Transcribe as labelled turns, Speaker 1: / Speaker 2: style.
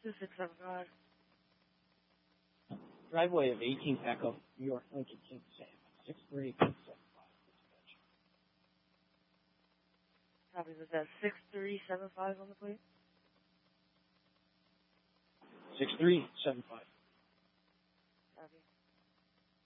Speaker 1: 2675.
Speaker 2: Driveway of 18 Echo, New York, Lincoln, King, Sam. 63875.
Speaker 1: Copy, was that 6375 on the plate?
Speaker 2: 6375.